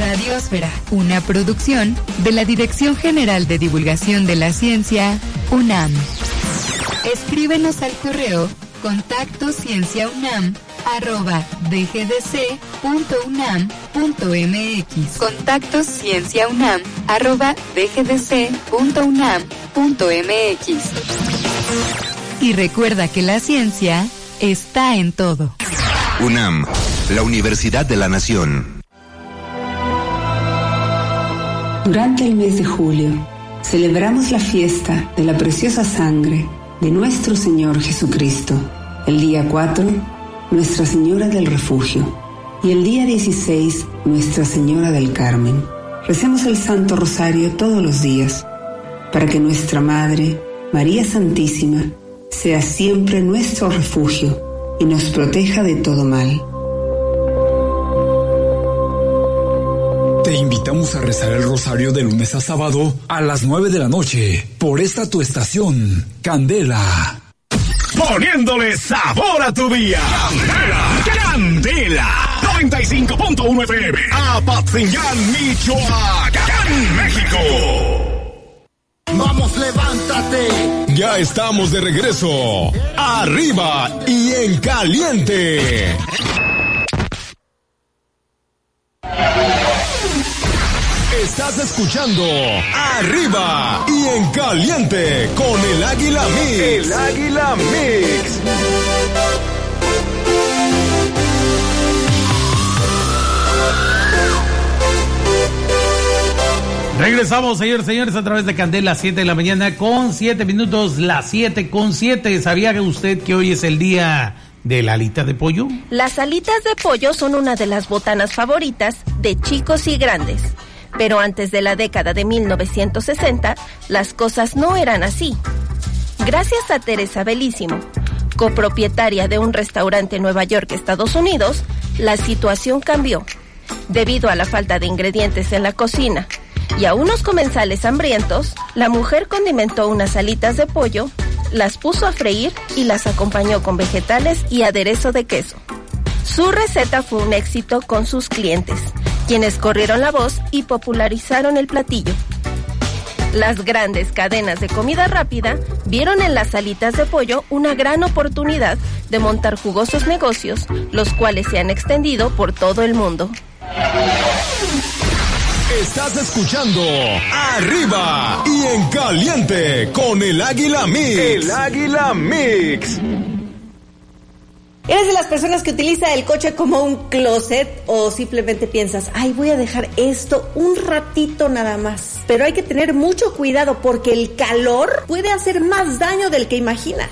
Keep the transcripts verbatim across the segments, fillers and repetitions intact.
Radiosfera, una producción de la Dirección General de Divulgación de la Ciencia, UNAM. Escríbenos al correo contacto cienciaunam arroba dgdc.unam.mx. Contacto cienciaunam arroba dgdc.unam.mx. Y recuerda que la ciencia está en todo. UNAM, la Universidad de la Nación. Durante el mes de julio, celebramos la fiesta de la preciosa sangre de nuestro Señor Jesucristo. El día cuatro, Nuestra Señora del Refugio. Y el día dieciséis, Nuestra Señora del Carmen. Recemos el Santo Rosario todos los días, para que nuestra Madre, María Santísima, sea siempre nuestro refugio y nos proteja de todo mal. Te invitamos a rezar el rosario de lunes a sábado a las nueve de la noche por esta tu estación, Candela. Poniéndole sabor a tu día. Candela, Candela. noventa y cinco punto uno F M. Apatzingán, Michoacán, México. Vamos, levántate. Ya estamos de regreso. Arriba y en caliente. Estás escuchando Arriba y en Caliente con el Águila Mix. El Águila Mix. Regresamos, señores, señores, a través de Candela, siete de la mañana con siete minutos, las siete con siete. ¿Sabía usted que hoy es el día de la alita de pollo? Las alitas de pollo son una de las botanas favoritas de chicos y grandes. Pero antes de la década de mil novecientos sesenta, las cosas no eran así. Gracias a Teresa Bellísimo, copropietaria de un restaurante en Nueva York, Estados Unidos, la situación cambió. Debido a la falta de ingredientes en la cocina y a unos comensales hambrientos, la mujer condimentó unas alitas de pollo, las puso a freír y las acompañó con vegetales y aderezo de queso. Su receta fue un éxito con sus clientes, quienes corrieron la voz y popularizaron el platillo. Las grandes cadenas de comida rápida vieron en las alitas de pollo una gran oportunidad de montar jugosos negocios, los cuales se han extendido por todo el mundo. Estás escuchando Arriba y en Caliente con el Águila Mix. El Águila Mix. ¿Eres de las personas que utiliza el coche como un closet o simplemente piensas, ay, voy a dejar esto un ratito nada más? Pero hay que tener mucho cuidado porque el calor puede hacer más daño del que imaginas.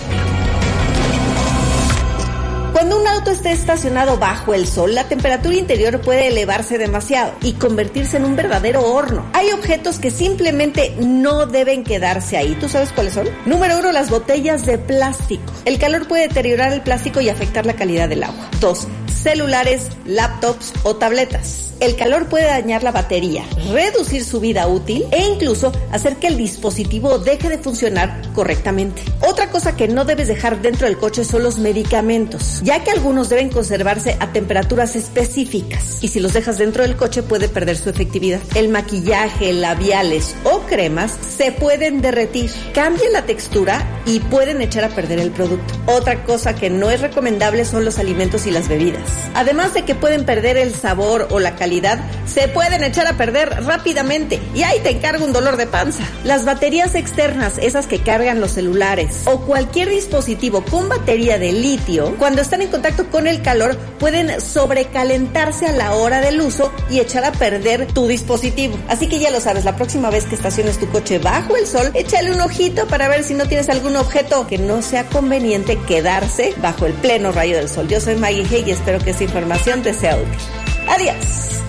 Cuando un auto esté estacionado bajo el sol, la temperatura interior puede elevarse demasiado y convertirse en un verdadero horno. Hay objetos que simplemente no deben quedarse ahí. ¿Tú sabes cuáles son? Número uno, las botellas de plástico. El calor puede deteriorar el plástico y afectar la calidad del agua. Dos, celulares, laptops o tabletas. El calor puede dañar la batería, reducir su vida útil e incluso hacer que el dispositivo deje de funcionar correctamente. Otra cosa que no debes dejar dentro del coche son los medicamentos, ya que algunos deben conservarse a temperaturas específicas y si los dejas dentro del coche puede perder su efectividad. El maquillaje, labiales o cremas se pueden derretir, cambian la textura y pueden echar a perder el producto. Otra cosa que no es recomendable son los alimentos y las bebidas. Además de que pueden perder el sabor o la calidad, se pueden echar a perder rápidamente y ahí te encargo un dolor de panza. Las baterías externas, esas que cargan los celulares o cualquier dispositivo con batería de litio, cuando están en contacto con el calor pueden sobrecalentarse a la hora del uso y echar a perder tu dispositivo. Así que ya lo sabes, la próxima vez que estaciones tu coche bajo el sol, échale un ojito para ver si no tienes algún objeto que no sea conveniente quedarse bajo el pleno rayo del sol. Yo soy Maggie Hey y espero que esta información te sea útil. Adiós.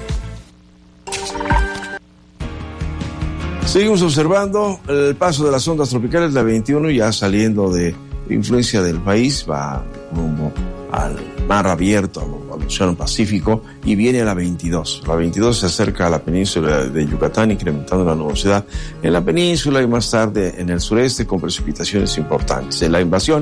Seguimos observando el paso de las ondas tropicales, la veintiuno ya saliendo de influencia del país, va rumbo al mar abierto, al Océano Pacífico, y viene a la veintidós. La veintidós se acerca a la península de Yucatán, incrementando la nubosidad en la península y más tarde en el sureste con precipitaciones importantes. La invasión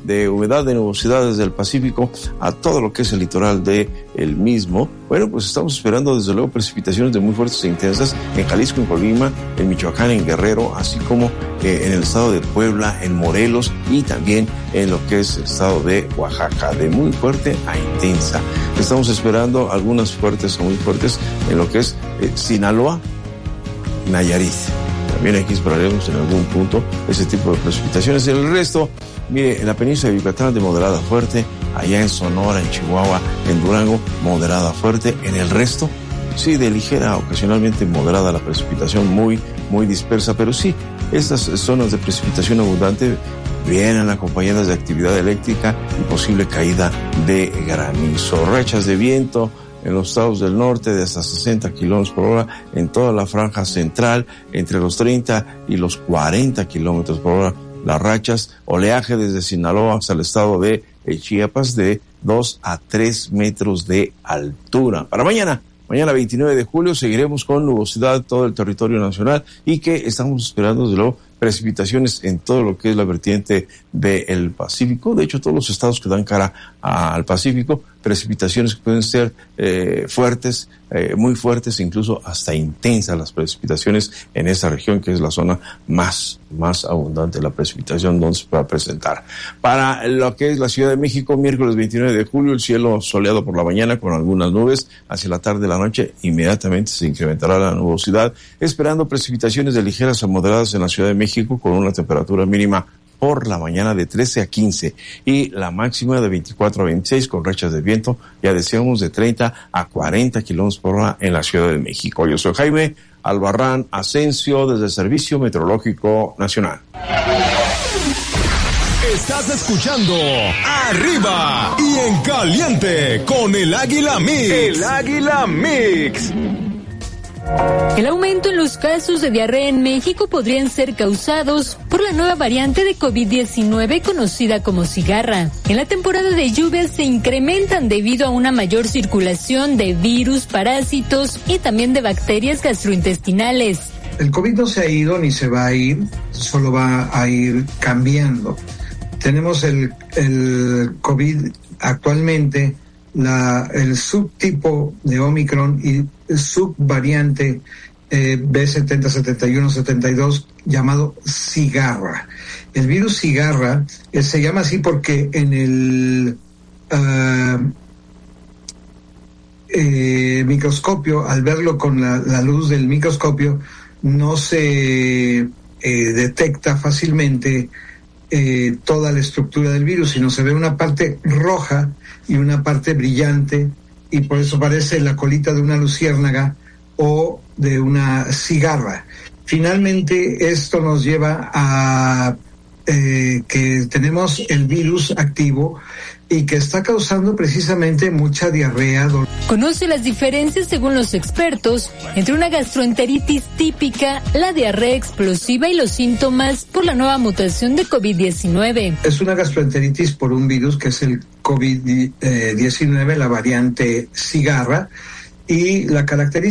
de humedad, de nubosidad desde el Pacífico a todo lo que es el litoral de el mismo. Bueno, pues estamos esperando desde luego precipitaciones de muy fuertes e intensas en Jalisco, en Colima, en Michoacán, en Guerrero, así como eh, en el estado de Puebla, en Morelos y también en lo que es el estado de Oaxaca, de muy fuerte a intensa. Estamos esperando algunas fuertes o muy fuertes en lo que es eh, Sinaloa, Nayarit. También aquí esperaremos en algún punto ese tipo de precipitaciones. El resto, mire, en la península de Yucatán de moderada a fuerte, allá en Sonora, en Chihuahua, en Durango, moderada a fuerte. En el resto, sí, de ligera, ocasionalmente moderada la precipitación, muy, muy dispersa, pero sí, estas zonas de precipitación abundante vienen acompañadas de actividad eléctrica y posible caída de granizo, rachas de viento en los estados del norte de hasta sesenta kilómetros por hora, en toda la franja central, entre los treinta y los cuarenta kilómetros por hora, las rachas, oleaje desde Sinaloa hasta el estado de Chiapas de dos a tres metros de altura. Para mañana, mañana veintinueve de julio, seguiremos con nubosidad todo el territorio nacional y que estamos esperando desde luego precipitaciones en todo lo que es la vertiente del Pacífico. De hecho, todos los estados que dan cara a, al Pacífico, precipitaciones que pueden ser eh, fuertes, eh, muy fuertes, incluso hasta intensas las precipitaciones en esa región que es la zona más, más abundante de la precipitación donde se pueda presentar. Para lo que es la Ciudad de México, miércoles veintinueve de julio, el cielo soleado por la mañana con algunas nubes, hacia la tarde de la noche inmediatamente se incrementará la nubosidad, esperando precipitaciones de ligeras a moderadas en la Ciudad de México con una temperatura mínima por la mañana de trece a quince y la máxima de veinticuatro a veintiséis con rachas de viento, ya decíamos, de treinta a cuarenta kilómetros por hora en la Ciudad de México. Yo soy Jaime Albarrán Asensio desde el Servicio Meteorológico Nacional. Estás escuchando Arriba y en Caliente con el Águila Mix. El Águila Mix. El aumento en los casos de diarrea en México podrían ser causados por la nueva variante de COVID diecinueve conocida como cigarra. En la temporada de lluvias se incrementan debido a una mayor circulación de virus, parásitos y también de bacterias gastrointestinales. El COVID no se ha ido ni se va a ir, solo va a ir cambiando. Tenemos el, el COVID actualmente, la, el subtipo de Omicron y subvariante eh, B setenta, setenta y uno, setenta y dos llamado cigarra. El virus cigarra eh, se llama así porque en el uh, eh, microscopio, al verlo con la, la luz del microscopio, no se eh, detecta fácilmente eh, toda la estructura del virus, sino se ve una parte roja y una parte brillante, y por eso parece la colita de una luciérnaga o de una cigarra. Finalmente, esto nos lleva a eh, que tenemos el virus activo y que está causando precisamente mucha diarrea. Conoce las diferencias, según los expertos, entre una gastroenteritis típica, la diarrea explosiva y los síntomas por la nueva mutación de COVID diecinueve. Es una gastroenteritis por un virus que es el COVID diecinueve, la variante cigarra, y la característica